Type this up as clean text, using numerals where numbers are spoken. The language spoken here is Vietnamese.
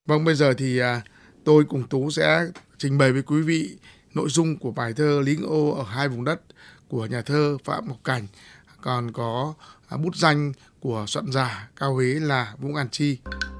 Vâng, bây giờ thì, tôi cùng Tú sẽ trình bày với quý vị nội dung của bài thơ "Lính Ô ở hai vùng đất" của nhà thơ Phạm Ngọc Cảnh, còn có, bút danh của soạn giả Cao Huế là Vũ Ngạn Chi.